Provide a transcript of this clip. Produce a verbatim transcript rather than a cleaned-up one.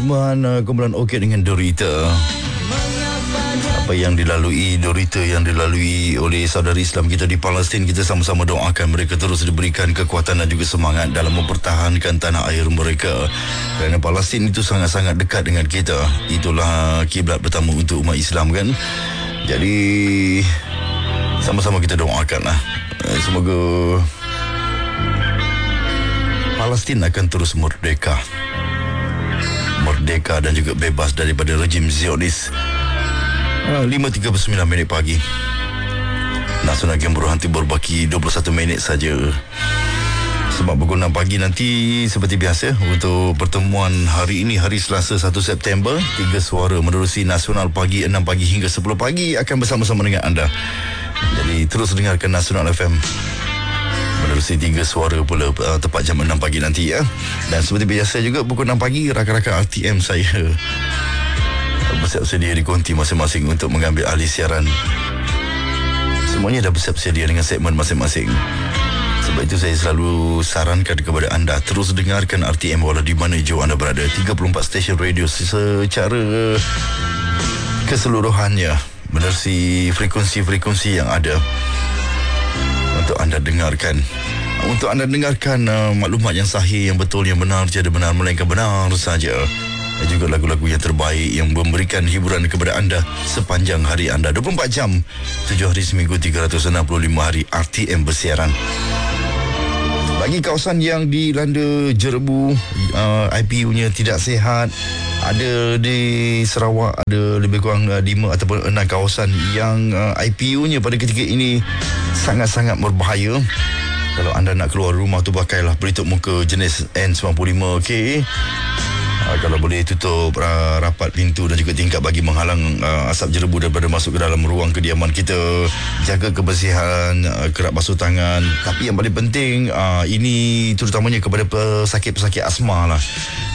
persembahan uh, kumpulan Okey dengan Dorita. Apa yang dilalui Dorita, yang dilalui oleh saudara Islam kita di Palestin, kita sama-sama doakan mereka terus diberikan kekuatan dan juga semangat dalam mempertahankan tanah air mereka, kerana Palestin itu sangat-sangat dekat dengan kita. Itulah kiblat pertama untuk umat Islam kan. Jadi sama-sama kita doakanlah, semoga Palestin akan terus merdeka merdeka dan juga bebas daripada rejim Zionis. lima tiga puluh sembilan minit pagi. Nasional Game Buruh Henti berbaki dua puluh satu minit saja. Sebab pukul enam pagi nanti seperti biasa untuk pertemuan hari ini, hari Selasa satu September, tiga suara menerusi Nasional pagi enam pagi hingga sepuluh pagi akan bersama-sama dengan anda. Jadi terus dengarkan Nasional F M menerusi tiga suara pula uh, tepat jam enam pagi nanti ya. Dan seperti biasa juga pukul enam pagi rakan-rakan R T M saya bersiap sedia di konti masing-masing untuk mengambil alih siaran. Semuanya dah bersiap sedia dengan segmen masing-masing. Sebab itu saya selalu sarankan kepada anda terus dengarkan R T M walau di mana jauh anda berada. tiga puluh empat stesen radio secara keseluruhannya menerusi frekuensi-frekuensi yang ada untuk anda dengarkan. Untuk anda dengarkan uh, maklumat yang sahih, yang betul, yang benar, tiada benar melainkan benar saja. Dan juga lagu-lagu yang terbaik yang memberikan hiburan kepada anda sepanjang hari anda. dua puluh empat jam, tujuh hari seminggu, tiga ratus enam puluh lima hari R T M bersiaran. Bagi kawasan yang dilanda jerebu, uh, I P U-nya tidak sihat, ada di Sarawak ada lebih kurang uh, lima ataupun enam kawasan yang uh, I P U-nya pada ketika ini sangat-sangat berbahaya. Kalau anda nak keluar rumah tu pakailah pelitup muka jenis N sembilan puluh lima K. Uh, kalau boleh tutup uh, rapat pintu dan juga tingkap bagi menghalang uh, asap jerebu daripada masuk ke dalam ruang kediaman kita. Jaga kebersihan, uh, kerap basuh tangan. Tapi yang paling penting uh, ini terutamanya kepada pesakit-pesakit asma lah.